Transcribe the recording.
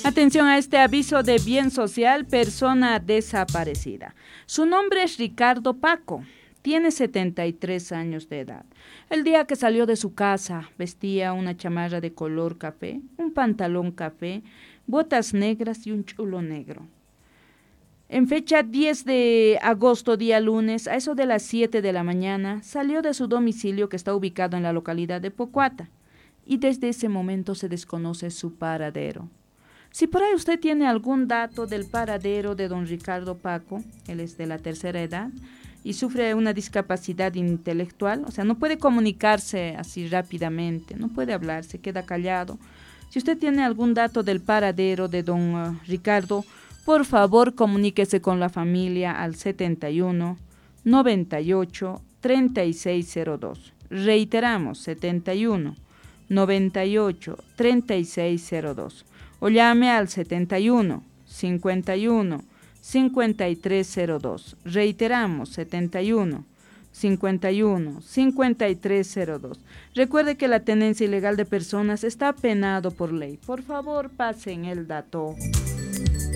Atención a este aviso de bien social, persona desaparecida. Su nombre es Ricardo Paco, tiene 73 años de edad. El día que salió de su casa vestía una chamarra de color café, un pantalón café, botas negras y un chulo negro. En fecha 10 de agosto, día lunes, a eso de las 7 de la mañana, salió de su domicilio que está ubicado en la localidad de Pocuata y desde ese momento se desconoce su paradero. Si por ahí usted tiene algún dato del paradero de don Ricardo Paco, él es de la tercera edad y sufre una discapacidad intelectual, o sea, no puede comunicarse así rápidamente, no puede hablar, se queda callado. Si usted tiene algún dato del paradero de don Ricardo, por favor comuníquese con la familia al 71 98 3602. Reiteramos, 71 98 3602. O llame al 71 51 5302. Reiteramos, 71 51 5302. Recuerde que la tenencia ilegal de personas está penado por ley. Por favor, pasen el dato.